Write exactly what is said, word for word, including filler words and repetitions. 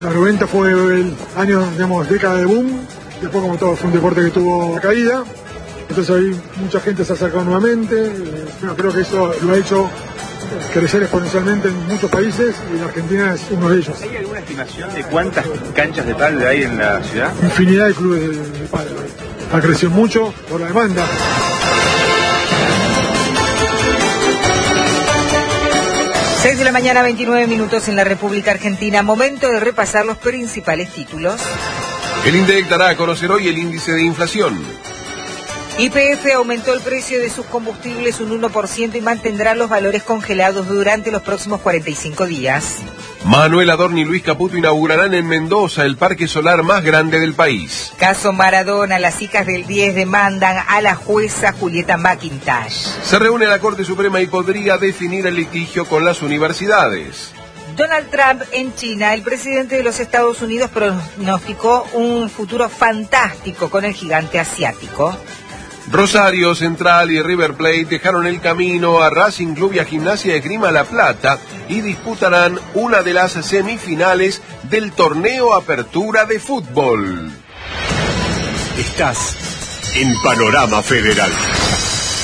Los noventa fue el año, digamos, década de boom. Después, como todo, fue un deporte que tuvo caída. Entonces ahí mucha gente se ha acercado nuevamente. Bueno, creo que eso lo ha hecho crecer exponencialmente en muchos países y la Argentina es uno de ellos. ¿Hay alguna estimación de cuántas canchas de pádel hay en la ciudad? Infinidad de clubes de, de pádel. Ha crecido mucho por la demanda. seis de la mañana, veintinueve minutos en la República Argentina. Momento de repasar los principales títulos. El INDEC dará a conocer hoy el índice de inflación. Y P F aumentó el precio de sus combustibles un uno por ciento y mantendrá los valores congelados durante los próximos cuarenta y cinco días. Manuel Adorni y Luis Caputo inaugurarán en Mendoza el parque solar más grande del país. Caso Maradona, las hijas del diez demandan a la jueza Julieta McIntosh. Se reúne la Corte Suprema y podría definir el litigio con las universidades. Donald Trump en China, el presidente de los Estados Unidos pronosticó un futuro fantástico con el gigante asiático. Rosario Central y River Plate dejaron el camino a Racing Club y a Gimnasia de Grima La Plata y disputarán una de las semifinales del torneo Apertura de Fútbol. Estás en Panorama Federal.